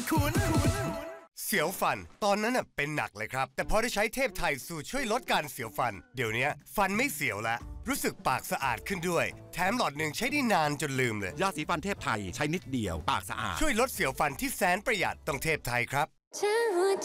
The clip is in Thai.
คุณเสียวฟันตอนนั้นน่ะเป็นหนักเลยครับแต่พอได้ใช้เทพไทยสูตรช่วยลดการเสียวฟันเดี๋ยวนี้ฟันไม่เสียวแล้วรู้สึกปากสะอาดขึ้นด้วยแถมหลอดหนึ่งใช้ได้นานจนลืมเลยยาสีฟันเทพไทยใช้นิดเดียวปากสะอาดช่วยลดเสียวฟันที่แสนประหยัดต้องเทพไทยครับ